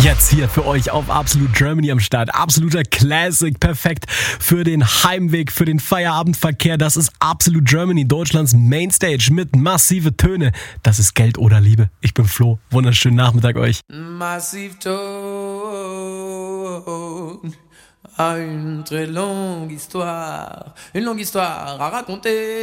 Jetzt hier für euch auf Absolute Germany am Start. Absoluter Classic, perfekt für den Heimweg, für den Feierabendverkehr. Das ist Absolute Germany, Deutschlands Mainstage mit massive Töne. Das ist Geld oder Liebe. Ich bin Flo. Wunderschönen Nachmittag euch. Massive Tone, une très longue histoire à raconter.